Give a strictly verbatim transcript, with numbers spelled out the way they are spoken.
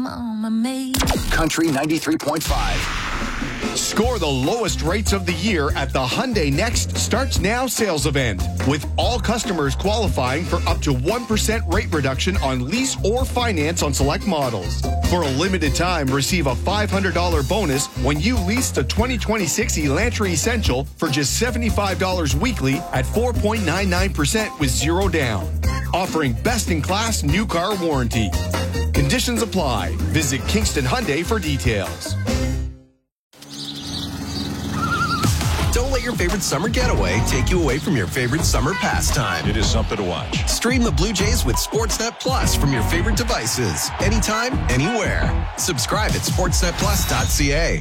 Mama made. Country ninety-three point five. Score the lowest rates of the year at the Hyundai Next Starts Now sales event, with all customers qualifying for up to one percent rate reduction on lease or finance on select models. For a limited time, receive a five hundred dollars bonus when you lease the twenty twenty-six Elantra Essential for just seventy-five dollars weekly at four point nine nine percent with zero down. Offering best-in-class new car warranty. Conditions apply. Visit Kingston Hyundai for details. Don't let your favorite summer getaway take you away from your favorite summer pastime. It is something to watch. Stream the Blue Jays with Sportsnet Plus from your favorite devices. Anytime, anywhere. Subscribe at sportsnet plus dot c a.